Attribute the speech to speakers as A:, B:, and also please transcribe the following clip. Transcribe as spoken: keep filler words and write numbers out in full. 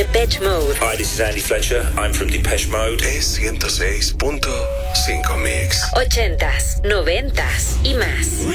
A: Depeche Mode.
B: Hi, this is Andy Fletcher. I'm from Depeche Mode.
C: Es ciento seis punto cinco Mix.
A: Ochentas, noventas y más.